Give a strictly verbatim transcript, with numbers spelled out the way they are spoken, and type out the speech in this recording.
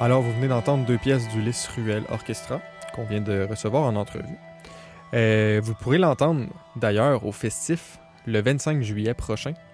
Alors, vous venez d'entendre deux pièces d'Ulysse Ruel Orchestra qu'on vient de recevoir en entrevue. Euh, vous pourrez l'entendre d'ailleurs au Festif le vingt-cinq juillet prochain